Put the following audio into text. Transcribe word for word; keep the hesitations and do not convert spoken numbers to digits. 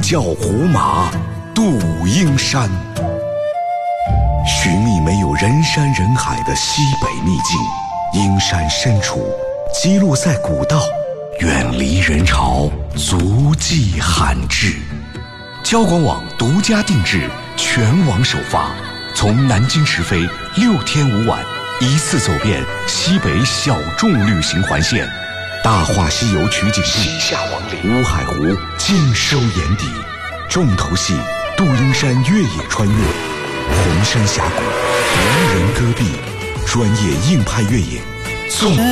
教胡马渡阴山，寻觅没有人山人海的西北秘境。阴山深处，击落在古道，远离人潮，足迹罕至。交广网独家定制，全网首发，从南京直飞，六天五晚，一次走遍西北小众旅行环线。大话西游取景地下王陵、乌海湖尽收眼底，重头戏杜英山越野穿越，红山峡谷无人戈壁，专业硬派越野纵。